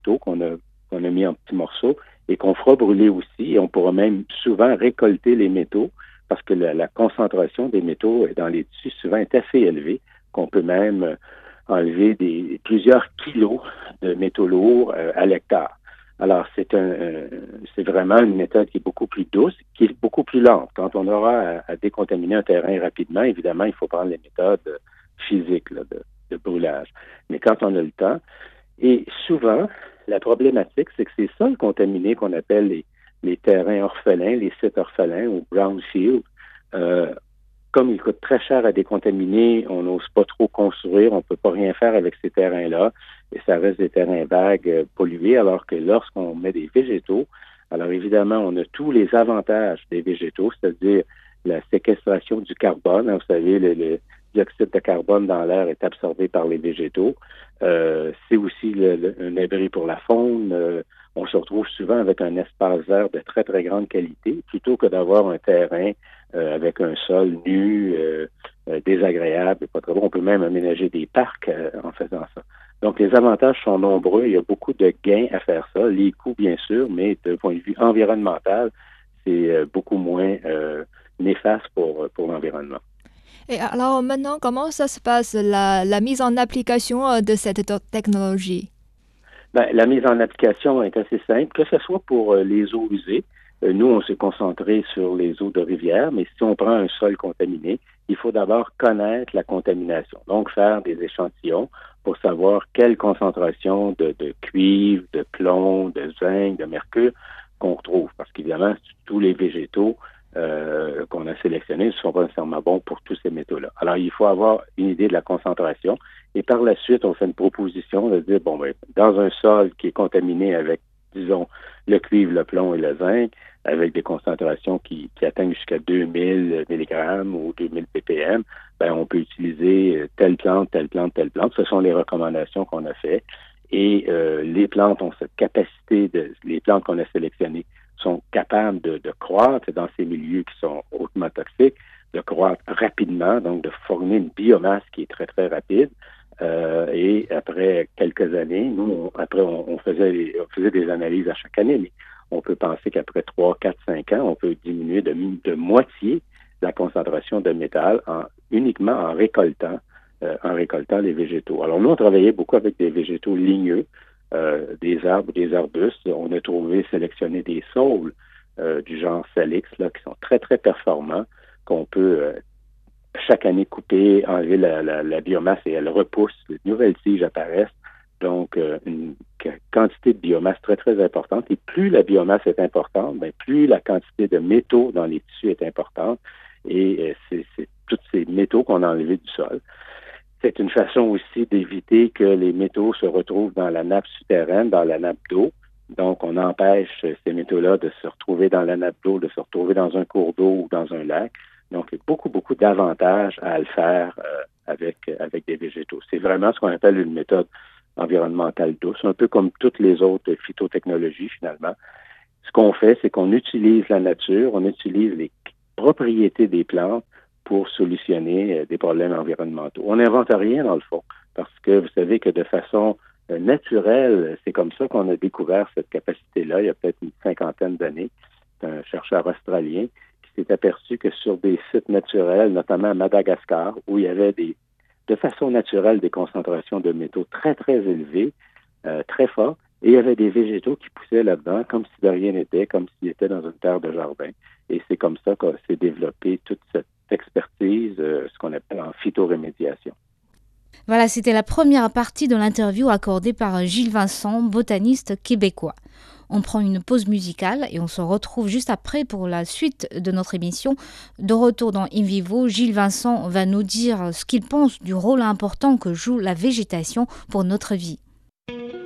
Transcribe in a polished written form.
métaux qu'on a mis en petits morceaux et qu'on fera brûler aussi. Et on pourra même souvent récolter les métaux parce que la concentration des métaux dans les tissus souvent est assez élevée, qu'on peut même enlever plusieurs kilos de métaux lourds à l'hectare. Alors, c'est vraiment une méthode qui est beaucoup plus douce, qui est beaucoup plus lente. Quand on aura à décontaminer un terrain rapidement, évidemment, il faut prendre les méthodes physiques là, de brûlage. Mais quand on a le temps, et souvent, la problématique, c'est que ces sols contaminés qu'on appelle les terrains orphelins, les sites orphelins ou brownfield, euh, comme il coûte très cher à décontaminer, on n'ose pas trop construire, on ne peut pas rien faire avec ces terrains-là, et ça reste des terrains vagues, pollués, alors que lorsqu'on met des végétaux, alors évidemment, on a tous les avantages des végétaux, c'est-à-dire la séquestration du carbone. Hein, vous savez, le dioxyde de carbone dans l'air est absorbé par les végétaux. C'est aussi un abri pour la faune. On se retrouve souvent avec un espace vert de très, très grande qualité, plutôt que d'avoir un terrain avec un sol nu, désagréable, pas très bon. On peut même aménager des parcs en faisant ça. Donc, les avantages sont nombreux. Il y a beaucoup de gains à faire ça. Les coûts, bien sûr, mais de point de vue environnemental, c'est beaucoup moins néfaste pour l'environnement. Et alors maintenant, comment ça se passe, la mise en application de cette technologie? Ben, la mise en application est assez simple, que ce soit pour les eaux usées. Nous, on s'est concentré sur les eaux de rivière, mais si on prend un sol contaminé, il faut d'abord connaître la contamination. Donc, faire des échantillons pour savoir quelle concentration de cuivre, de plomb, de zinc, de mercure qu'on retrouve. Parce qu'évidemment, tous les végétaux qu'on a sélectionnés ne sont pas nécessairement bons pour tous ces métaux-là. Alors, il faut avoir une idée de la concentration. Et par la suite, on fait une proposition de dire, bon, ben, dans un sol qui est contaminé avec, disons, le cuivre, le plomb et le zinc, avec des concentrations qui atteignent jusqu'à 2000 mg ou 2000 ppm, ben, on peut utiliser telle plante, telle plante, telle plante. Ce sont les recommandations qu'on a faites. Et les plantes ont cette capacité les plantes qu'on a sélectionnées sont capables de croître dans ces milieux qui sont hautement toxiques, de croître rapidement, donc de former une biomasse qui est très, très rapide. Et après quelques années, nous, on faisait des analyses à chaque année, mais on peut penser qu'après 3, 4, 5 ans, on peut diminuer de moitié la concentration de métal uniquement en récoltant les végétaux. Alors nous, on travaillait beaucoup avec des végétaux ligneux, des arbres, des arbustes. On a sélectionné des saules du genre Salix, là, qui sont très, très performants, qu'on peut chaque année couper, enlever la biomasse et elle repousse, de nouvelles tiges apparaissent. Donc, une quantité de biomasse très, très importante. Et plus la biomasse est importante, bien, plus la quantité de métaux dans les tissus est importante. Et c'est tous ces métaux qu'on a enlevés du sol. C'est une façon aussi d'éviter que les métaux se retrouvent dans la nappe souterraine, dans la nappe d'eau. Donc, on empêche ces métaux-là de se retrouver dans la nappe d'eau, de se retrouver dans un cours d'eau ou dans un lac. Donc, il y a beaucoup, beaucoup d'avantages à le faire avec des végétaux. C'est vraiment ce qu'on appelle une méthode environnementale douce, un peu comme toutes les autres phytotechnologies, finalement. Ce qu'on fait, c'est qu'on utilise la nature, on utilise les propriétés des plantes pour solutionner des problèmes environnementaux. On n'invente rien, dans le fond, parce que vous savez que de façon naturelle, c'est comme ça qu'on a découvert cette capacité-là, il y a peut-être une cinquantaine d'années. C'est un chercheur australien qui s'est aperçu que sur des sites naturels, notamment à Madagascar, où il y avait de façon naturelle des concentrations de métaux très, très élevées, très fortes, et il y avait des végétaux qui poussaient là-dedans comme si de rien n'était, comme s'il était dans une terre de jardin. Et c'est comme ça que s'est développée toute cette expertise, ce qu'on appelle en phytorémédiation. Voilà, c'était la première partie de l'interview accordée par Gilles Vincent, botaniste québécois. On prend une pause musicale et on se retrouve juste après pour la suite de notre émission. De retour dans In Vivo, Gilles Vincent va nous dire ce qu'il pense du rôle important que joue la végétation pour notre vie.